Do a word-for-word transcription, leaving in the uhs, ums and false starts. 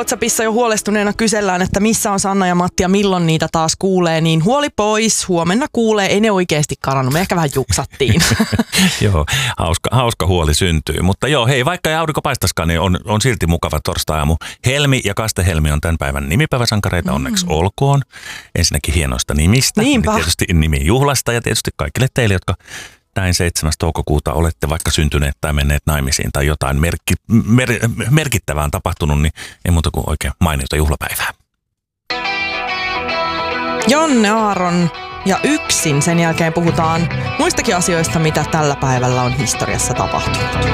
WhatsAppissa jo huolestuneena kysellään, että missä on Sanna ja Matti ja milloin niitä taas kuulee, niin huoli pois, huomenna kuulee, ei ne oikeasti karannut, me ehkä vähän juksattiin. Joo, hauska, hauska huoli syntyy, mutta joo, hei, vaikka ei aurinko paistaskaan, niin on, on silti mukava torstai-aamu. Helmi ja Kaste Helmi on tämän päivän nimipäiväsankareita, onneksi mm. olkoon. Ensinnäkin hienoista nimistä, Niinpä. Tietysti nimijuhlasta ja tietysti kaikille teille, jotka näin seitsemäs toukokuuta olette vaikka syntyneet tai menneet naimisiin tai jotain merkki, mer, merkittävää on tapahtunut, niin ei muuta kuin oikein mainiota juhlapäivää. Jonne Aaron ja yksin, sen jälkeen puhutaan muistakin asioista, mitä tällä päivällä on historiassa tapahtunut.